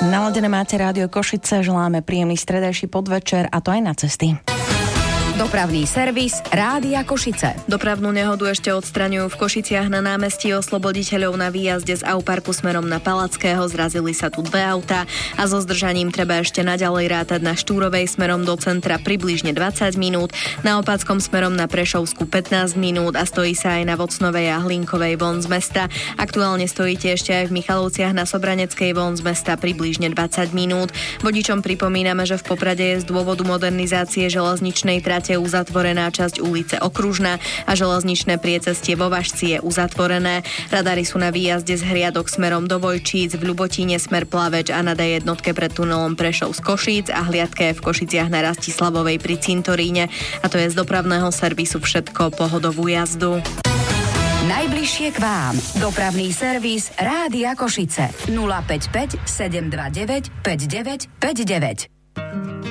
Naladené máte Rádio Košice, želáme príjemný stredajší podvečer a to aj na cesty. Dopravný servis Rádia Košice. Dopravnú nehodu ešte odstraňujú v Košiciach na námestí Osloboditeľov na výjazde z Auparku smerom na Palackého. Zrazili sa tu dve autá a so zdržaním treba ešte naďalej rátať na Štúrovej smerom do centra približne 20 minút, na Opáckom smerom na Prešovsku 15 minút a stojí sa aj na Vocnovej a Hlinkovej von z mesta. Aktuálne stojíte ešte aj v Michalovciach na Sobraneckej von z mesta približne 20 minút. Vodičom pripomíname, že v Poprade je z dôvodu modernizácie železničnej trate uzatvorená časť ulice Okružná a železničné priecestie vo Važci je uzatvorené. Radary sú na výjazde z Hriadok smerom do Vojčíc, v Ľubotíne smer Plaveč a na D1 pred tunelom Prešov z Košíc a hliadke v Košiciach na Rastislavovej pri Cintoríne. A to je z dopravného servisu všetko. Pohodovú jazdu. Najbližšie k vám. Dopravný servis Rádia Košice 055 729 5959.